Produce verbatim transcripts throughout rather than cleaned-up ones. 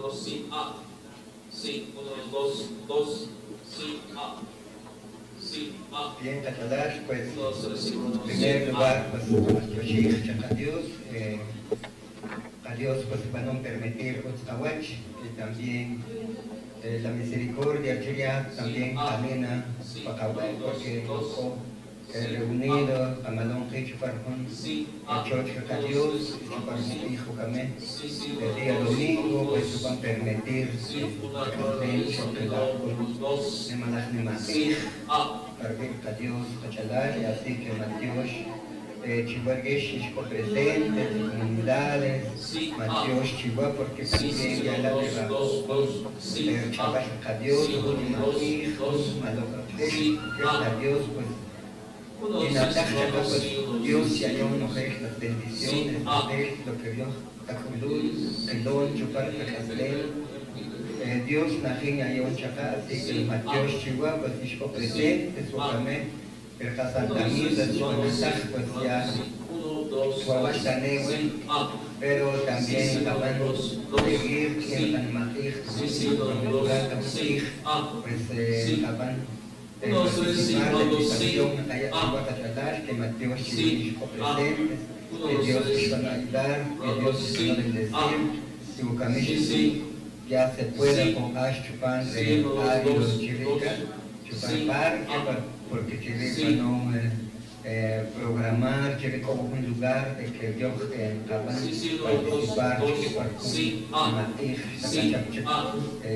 dos, sí, ah. Sí, uno, dos, dos, sí, ah. Sí, ah. Bien, Catalash, pues, Entonces, sí, uno, en primer sí, lugar, ah. pues, nuestro Shich, a Dios, eh, a Dios, pues, para no permitir Otzawach, y también eh, la misericordia, Chiria, también camina para porque nos eh, reunido, Amalón, Hecho, Parjón, Chocho, a Dios, y para un hijo, Camé, el día domingo, pues, van a permitir que estén choquelados, de malas ni más. Para ver a Dios, a Chalá, y así que Matios, Chihuahuesh, Chico presentes, comunidades, Matios, Chihuahua, porque también ya la de Rabón, Chabaj a Dios, hijos, Malocatesh, que es a Dios, pues, y Natach, pues, Dios ya dio unos las bendiciones, lo que Dios Tajulul, el don, Chupar, Cajastel. Eh, Dios Najin Ayon Chaka, así que el Matios Chihuahua, pues dijo presente, su camé, el Casantamisa, su mensaje, pues ya, Guabachanewe, pero también acaban de seguir, sientan Matij, con lugar Matij, pues acaban de participar de visitación a Kaya Chihuahua Tratar, que Matios Chihuahua presente, que Dios les van a ayudar, que Dios les va a bendecir, su camé. Ya se puede con Ash Chupan de Arios Chirica, Chupan Parque, porque Chirica no eh, eh, programar Chirica como un lugar de que Dios eh, acaban participar, Chupan Matij, Chacachap,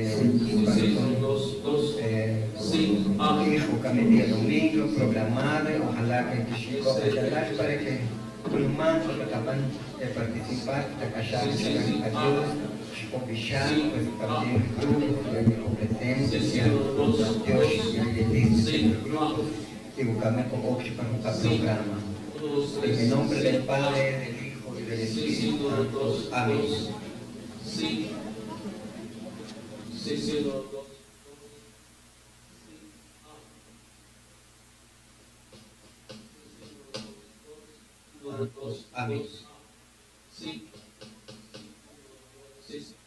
hijo Cametía Domingo, programar, ojalá que Chico Achalar para que un manso que acaban de participar, de callar, a Dios. Oficial, pues también grupos, ya de competencia, Dios, ya de listas de grupos, y buscarme con Oxy para un programa. En el nombre del Padre, del Hijo y del Espíritu Santo. Amén. Sí, sí, sí, Amén. Sí, sí, sí.